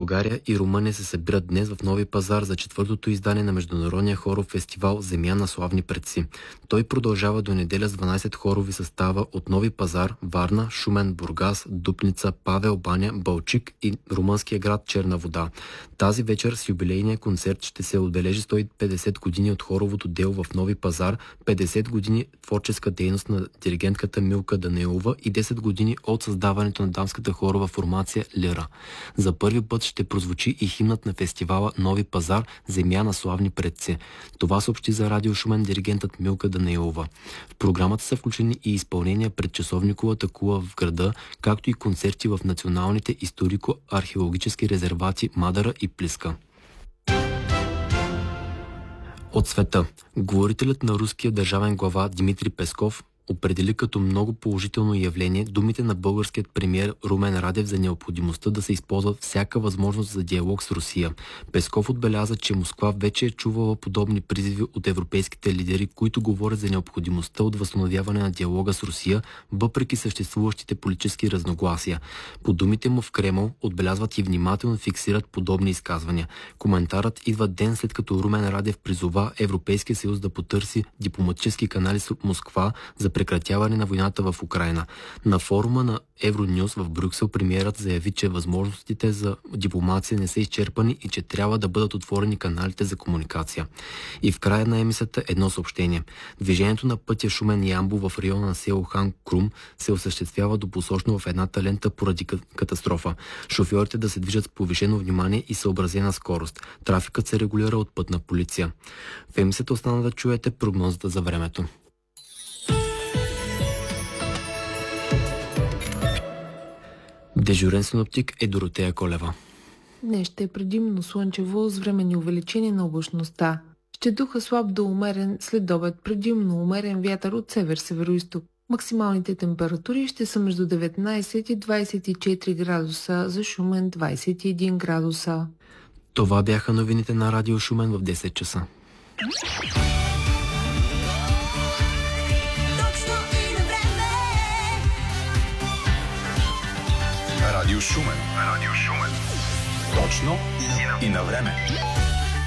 България и Румъния се събират днес в Нови пазар за четвъртото издание на Международния хоров фестивал Земя на славни предци. Той продължава до неделя с 12 хорови състава от Нови пазар, Варна, Шумен, Бургас, Дупница, Павел, Баня, Балчик и румънския град Черна вода. Тази вечер с юбилейния концерт ще се отбележи 150 години от хоровото дело в Нови пазар, 50 години творческа дейност на диригентката Милка Данилова и 10 години от създаването на дамската хорова формация Лира. За първи път ще прозвучи и химнат на фестивала Нови пазар Земя на славни предци. Това съобщи за Радио Шумен диригентът Милка Данилова. В програмата са включени и изпълнения пред часовниковата кула в града, както и концерти в националните историко-археологически резервати Мадара и Плиска. От света. Говорителят на руския държавен глава Дмитрий Песков определи като много положително явление думите на българският премиер Румен Радев за необходимостта да се използва всяка възможност за диалог с Русия. Песков отбеляза, че Москва вече е чувала подобни призиви от европейските лидери, които говорят за необходимостта от възстановяване на диалога с Русия, въпреки съществуващите политически разногласия. По думите му в Кремъл отбелязват и внимателно фиксират подобни изказвания. Коментарът идва ден след като Румен Радев призова Европейския съюз да потърси дипломатически канали с Москва за прекратяване на войната в Украйна. На форума на Евронюс в Брюксел премиерът заяви, че възможностите за дипломация не са изчерпани и че трябва да бъдат отворени каналите за комуникация. И в края на емисията едно съобщение. Движението на пътя Шумен-Ямбол в района на село Хан Крум се осъществява допосочно в едната лента поради катастрофа. Шофьорите да се движат с повишено внимание и съобразена скорост. Трафикът се регулира от пътна полиция. В емисията остана да чуете прогнозата за времето. Дежурен синоптик е Доротея Колева. Днес ще е предимно слънчево с временни увеличения на облачността. Ще духа слаб до умерен след обед, предимно умерен вятър от север-североизток. Максималните температури ще са между 19 и 24 градуса, за Шумен 21 градуса. Това бяха новините на Радио Шумен в 10 часа. Радио Шумен. Точно и на време.